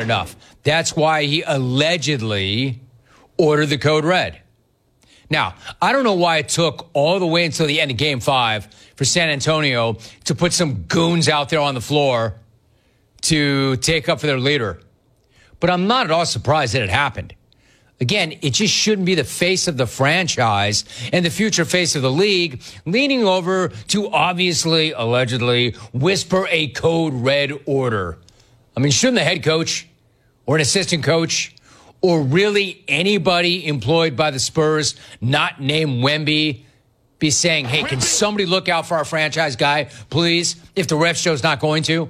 enough. That's why he allegedly ordered the code red. Now, I don't know why it took all the way until the end of Game 5 for San Antonio to put some goons out there on the floor to take up for their leader. But I'm not at all surprised that it happened. Again, it just shouldn't be the face of the franchise and the future face of the league leaning over to obviously, allegedly, whisper a code red order. I mean, shouldn't the head coach or an assistant coach or really anybody employed by the Spurs, not named Wemby, be saying, hey, can somebody look out for our franchise guy, please, if the ref show's not going to?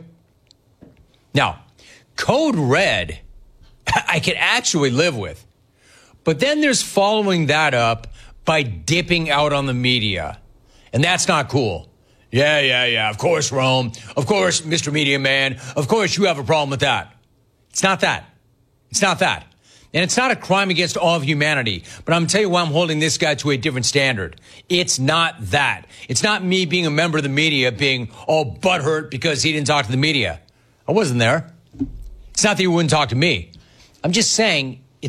Now, code red, I could actually live with. But then there's following that up by dipping out on the media. And that's not cool. Yeah. Of course, Rome. Of course, Mr. Media Man. Of course, you have a problem with that. It's not that. It's not that. And it's not a crime against all of humanity. But I'm going to tell you why I'm holding this guy to a different standard. It's not that. It's not me being a member of the media being all butthurt because he didn't talk to the media. I wasn't there. It's not that he wouldn't talk to me. I'm just saying it's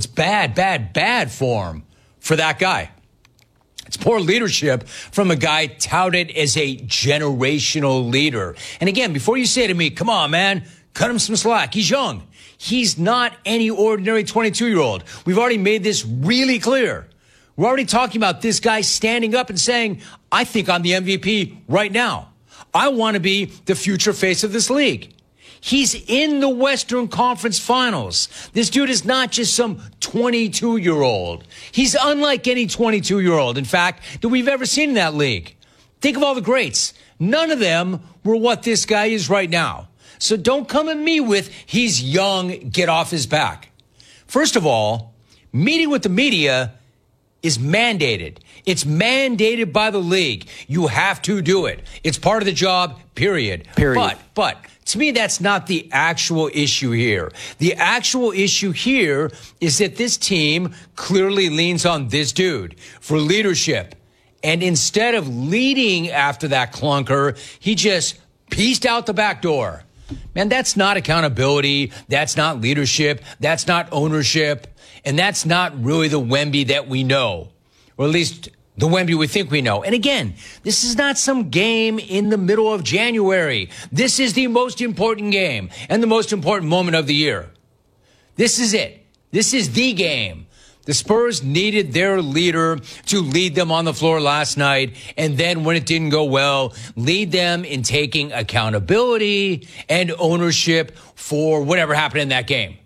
bad form for that guy. It's poor leadership from a guy touted as a generational leader. And again, before you say to me, come on, man, cut him some slack. He's young. He's not any ordinary 22-year-old. We've already made this really clear. We're already talking about this guy standing up and saying, I think I'm the MVP right now. I want to be the future face of this league. He's in the Western Conference Finals. This dude is not just some 22-year-old. He's unlike any 22-year-old, in fact, that we've ever seen in that league. Think of all the greats. None of them were what this guy is right now. So don't come at me with, he's young, get off his back. First of all, meeting with the media is mandated. It's mandated by the league. You have to do it. It's part of the job, period. But to me, that's not the actual issue here. The actual issue here is that this team clearly leans on this dude for leadership. And instead of leading after that clunker, he just pieced out the back door. Man, that's not accountability. That's not leadership. That's not ownership. And that's not really the Wemby that we know, or at least the Wemby we think we know. And again, this is not some game in the middle of January. This is the most important game and the most important moment of the year. This is it. This is the game. The Spurs needed their leader to lead them on the floor last night, and then when it didn't go well, lead them in taking accountability and ownership for whatever happened in that game.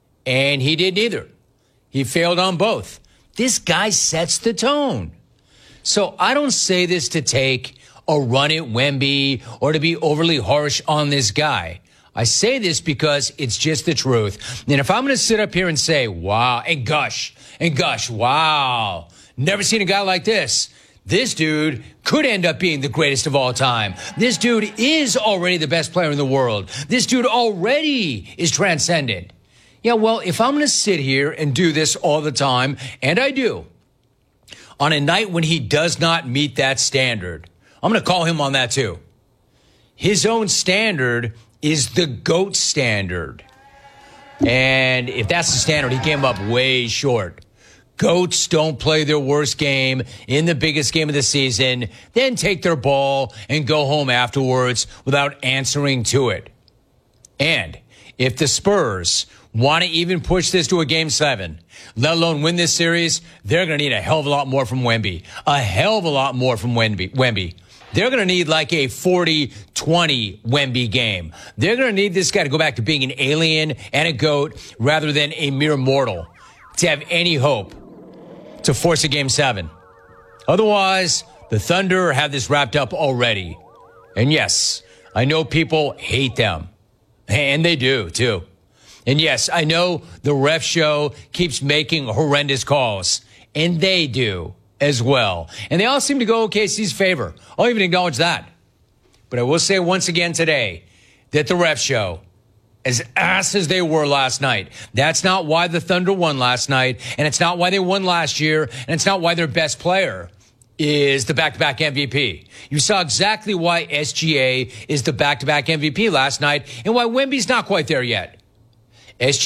And he did neither. He failed on both. This guy sets the tone. So I don't say this to take a run at Wemby or to be overly harsh on this guy. I say this because it's just the truth. And if I'm going to sit up here and say, wow, and gush, wow, never seen a guy like this. This dude could end up being the greatest of all time. This dude is already the best player in the world. This dude already is transcendent. Yeah, well, if I'm going to sit here and do this all the time, and I do, on a night when he does not meet that standard, I'm going to call him on that too. His own standard is the GOAT standard. And if that's the standard, he came up way short. GOATs don't play their worst game in the biggest game of the season, then take their ball and go home afterwards without answering to it. And if the Spurs want to even push this to a Game 7, let alone win this series, they're going to need a hell of a lot more from Wemby. A hell of a lot more from Wemby. They're going to need like a 40-20 Wemby game. They're going to need this guy to go back to being an alien and a GOAT rather than a mere mortal to have any hope to force a Game 7. Otherwise, the Thunder have this wrapped up already. And yes, I know people hate them. And they do, too. And yes, I know the ref show keeps making horrendous calls. And they do as well. And they all seem to go OKC's favor. I'll even acknowledge that. But I will say once again today that the ref show, as ass as they were last night, that's not why the Thunder won last night, and it's not why they won last year, and it's not why their best player is the back-to-back MVP. You saw exactly why SGA is the back-to-back MVP last night and why Wemby's not quite there yet.